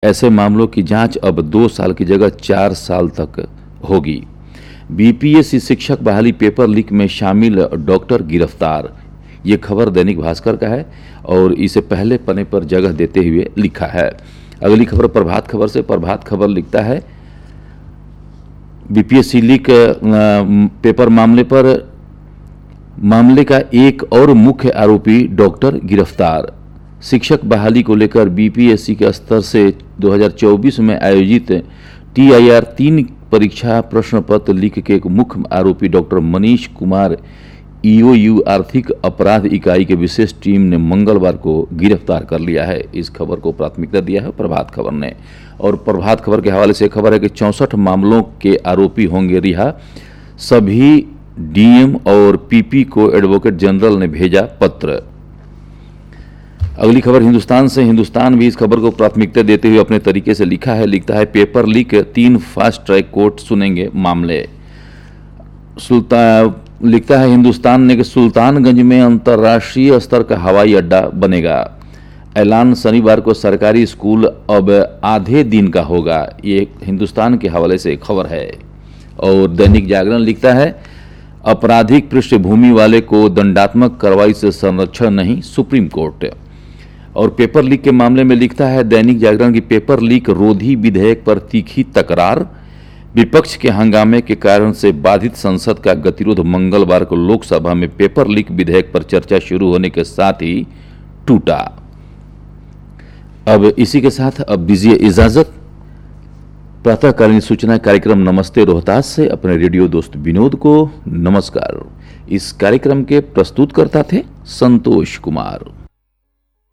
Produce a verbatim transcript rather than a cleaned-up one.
ऐसे मामलों की जांच अब दो साल की जगह चार साल तक होगी। बीपीएससी शिक्षक बहाली पेपर लीक में शामिल डॉक्टर गिरफ्तार। ये खबर दैनिक भास्कर का है और इसे पहले पन्ने पर जगह देते हुए लिखा है। अगली खबर प्रभात खबर से। प्रभात खबर लिखता है बीपीएससी लीक पेपर मामले पर मामले का एक और मुख्य आरोपी डॉक्टर गिरफ्तार। शिक्षक बहाली को लेकर बीपीएससी के स्तर से दो हज़ार चौबीस में आयोजित टीआईआर तीन परीक्षा प्रश्न पत्र लीक के एक मुख्य आरोपी डॉक्टर मनीष कुमार ईओयू आर्थिक अपराध इकाई के विशेष टीम ने मंगलवार को गिरफ्तार कर लिया है। इस खबर को प्राथमिकता दिया है प्रभात खबर ने। और प्रभात खबर के हवाले से खबर है कि चौंसठ मामलों के आरोपी होंगे रिहा। सभी डीएम और पीपी को एडवोकेट जनरल ने भेजा पत्र। अगली खबर हिंदुस्तान से। हिंदुस्तान भी इस खबर को प्राथमिकता देते हुए अपने तरीके से लिखा है लिखता है पेपर लीक, तीन फास्ट ट्रैक कोर्ट सुनेंगे मामले। सुल्तान लिखता है हिंदुस्तान ने कि सुल्तानगंज में अंतर्राष्ट्रीय स्तर का हवाई अड्डा बनेगा। ऐलान शनिवार को सरकारी स्कूल अब आधे दिन का होगा। ये हिंदुस्तान के हवाले से खबर है। और दैनिक जागरण लिखता है आपराधिक पृष्ठभूमि वाले को दंडात्मक कार्रवाई से संरक्षण नहीं, सुप्रीम कोर्ट। और पेपर लीक के मामले में लिखता है दैनिक जागरण की पेपर लीक रोधी विधेयक पर तीखी तकरार। विपक्ष के हंगामे के कारण से बाधित संसद का गतिरोध मंगलवार को लोकसभा में पेपर लीक विधेयक पर चर्चा शुरू होने के साथ ही टूटा। अब इसी के साथ अब दीजिए इजाजत। प्रातःकालीन सूचना कार्यक्रम नमस्ते रोहतास से अपने रेडियो दोस्त विनोद को नमस्कार। इस कार्यक्रम के प्रस्तुतकर्ता थे संतोष कुमार।